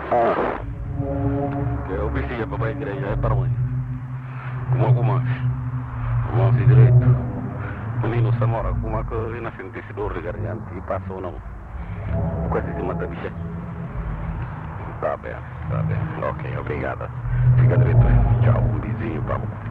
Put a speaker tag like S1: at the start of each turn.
S1: Ah, eu vicia para a igreja, é para onde? Como algumas. Vamos direito. Menino Samora, como é que eu nasci nesse dor de garganta e passou não? Quase se mata, bicha. Tá bem, tá bem. Ok, obrigada. Fica direito. Tchau, um beijinho, papo.